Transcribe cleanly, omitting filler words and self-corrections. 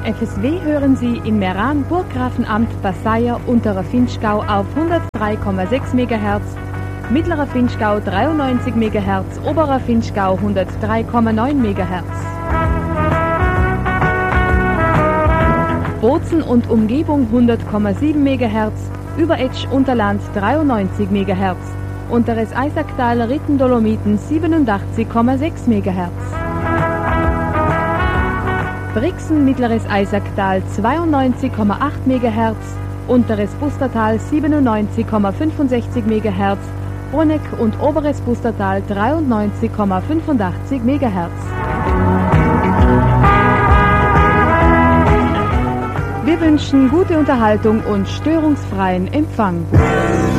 FSW hören Sie in Meran, Burggrafenamt Passeier, Unterer Vinschgau auf 103,6 MHz, Mittlerer Vinschgau 93 MHz, Oberer Vinschgau 103,9 MHz. Bozen und Umgebung 100,7 MHz, Überetsch Unterland 93 MHz, Unteres Eisacktal Rittendolomiten 87,6 MHz. Brixen Mittleres Eisacktal 92,8 MHz, Unteres Bustertal 97,65 MHz, Honeck und Oberes Bustertal 93,85 MHz. Wir wünschen gute Unterhaltung und störungsfreien Empfang.